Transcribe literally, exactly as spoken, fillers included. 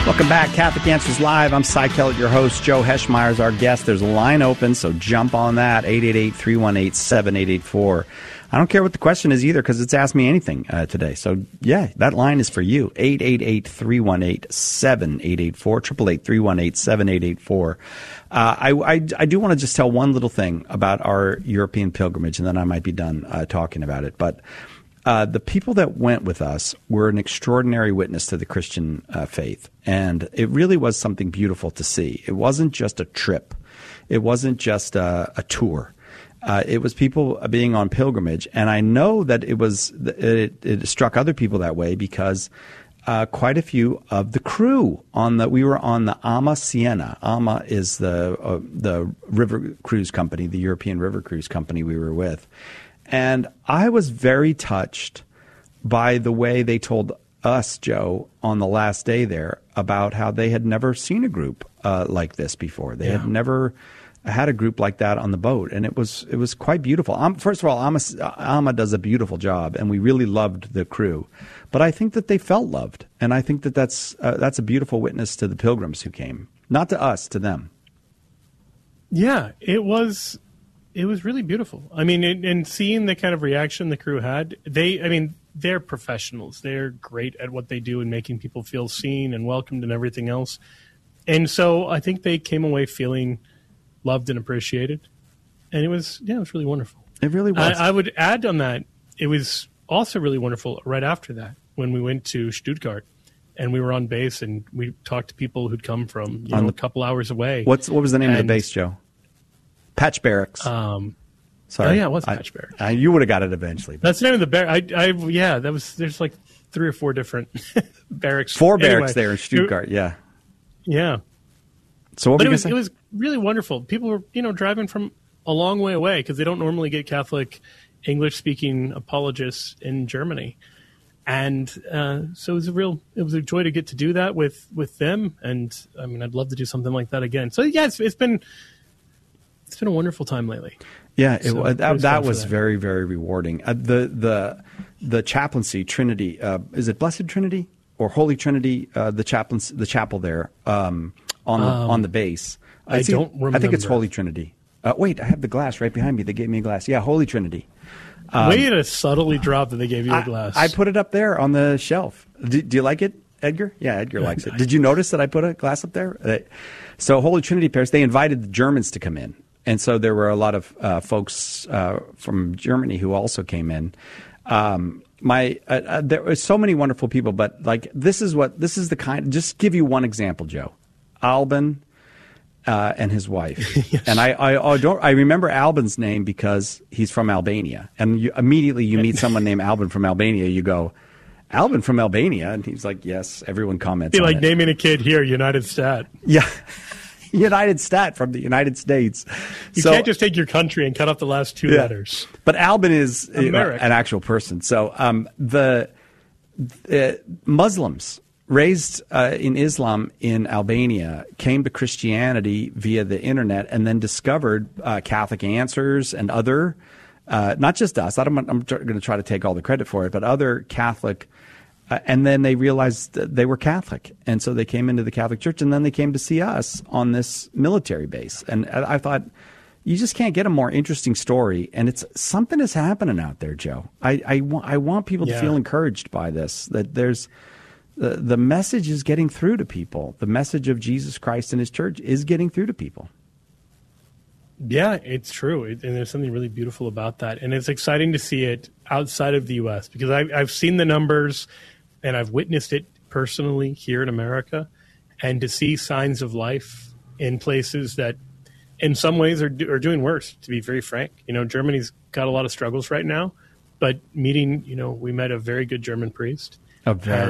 Welcome back. Catholic Answers Live. I'm Cy Kellett, your host. Joe Heschmeyer is our guest. There's a line open, so jump on that. eight eight eight, three one eight, seven eight eight four. I don't care what the question is either because it's Ask Me Anything uh, today. So, yeah, that line is for you. eight eight eight, three one eight, seven eight eight four. eight eight eight, three one eight, seven eight eight four. Uh, I, I, I do want to just tell one little thing about our European pilgrimage, and then I might be done uh, talking about it. But Uh, the people that went with us were an extraordinary witness to the Christian uh, faith, and it really was something beautiful to see. It wasn't just a trip. It wasn't just a, a tour. Uh, it was people being on pilgrimage, and I know that it was it, it struck other people that way because uh, quite a few of the crew on the we were on the Ama Siena. Ama is the uh, the river cruise company, the European river cruise company we were with. And I was very touched by the way they told us, Joe, on the last day there about how they had never seen a group uh, like this before. They yeah. had never had a group like that on the boat, and it was it was quite beautiful. Um, first of all, Ama, Ama does a beautiful job, and we really loved the crew. But I think that they felt loved, and I think that that's uh, that's a beautiful witness to the pilgrims who came, not to us, to them. Yeah, it was. It was really beautiful. I mean, and, and seeing the kind of reaction the crew had, they, I mean, they're professionals. They're great at what they do and making people feel seen and welcomed and everything else. And so I think they came away feeling loved and appreciated. And it was, yeah, it was really wonderful. It really was. I, I would add on that, it was also really wonderful right after that when we went to Stuttgart and we were on base and we talked to people who'd come from, you know, the, a couple hours away. What's What was the name and, of the base, Joe? Patch Barracks. Um, Sorry. Oh yeah, it was Patch Barracks. I, I, you would have got it eventually. But. That's the name of the barracks. I, I, yeah, that was. There's like three or four different barracks. Four anyway, barracks there in Stuttgart. It, yeah. Yeah. So what but were it you was say? it was really wonderful. People were you know driving from a long way away because they don't normally get Catholic English speaking apologists in Germany, and uh, so it was a real it was a joy to get to do that with with them. And I mean, I'd love to do something like that again. So yeah, it's, it's been. It's been a wonderful time lately. Yeah, it, so, that, was, that was that. very, very rewarding. Uh, the the the chaplaincy, Trinity, uh, is it Blessed Trinity or Holy Trinity? Uh, the chaplains, the chapel there um, on the um, on the base. I, I don't remember. I think it's Holy Trinity. Uh, wait, I have the glass right behind me. They gave me a glass. Yeah, Holy Trinity. Um, Way to subtly drop that they gave you a glass. I, I put it up there on the shelf. Do, do you like it, Edgar? Yeah, Edgar likes it. Did you notice that I put a glass up there? Uh, so Holy Trinity Parish, they invited the Germans to come in. And so there were a lot of uh, folks uh, from Germany who also came in. Um, my uh, uh, there were so many wonderful people, but like this is what this is the kind. Just give you one example, Joe. Alban uh, and his wife, yes. and I, I I don't I remember Alban's name because he's from Albania, and you, immediately you meet someone named Alban from Albania, you go, Alban from Albania, and he's like, yes. Everyone comments. Be on like it. naming a kid here, United Stat. Yeah. United Stat from the United States. You so, can't just take your country and cut off the last two yeah. letters. But Alban is you know, America. an actual person. So um, the, the Muslims raised uh, in Islam in Albania came to Christianity via the internet and then discovered uh, Catholic Answers and other, uh, not just us. I don't, I'm going to try to take all the credit for it, but other Catholic. Uh, and then they realized that they were Catholic. And so they came into the Catholic Church, and then they came to see us on this military base. And I, I thought, you just can't get a more interesting story. And it's something is happening out there, Joe. I, I, wa- I want people yeah. to feel encouraged by this, that there's the, the message is getting through to people. The message of Jesus Christ and his church is getting through to people. Yeah, it's true. It, and there's something really beautiful about that. And it's exciting to see it outside of the U S because I, I've seen the numbers and I've witnessed it personally here in America, and to see signs of life in places that in some ways are, do, are doing worse, to be very frank. You know, Germany's got a lot of struggles right now, but meeting, you know, we met a very good German priest. A very